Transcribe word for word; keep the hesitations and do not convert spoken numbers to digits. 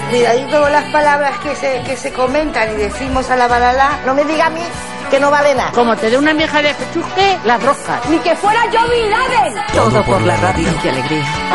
Cuidadito con las palabras que se, que se comentan y decimos a la balala. No me diga a mí que no vale nada. Como te dé una mija de chusque, las roscas. Ni que fuera yo Bin Laden. Todo por la radio. ¡Qué alegría!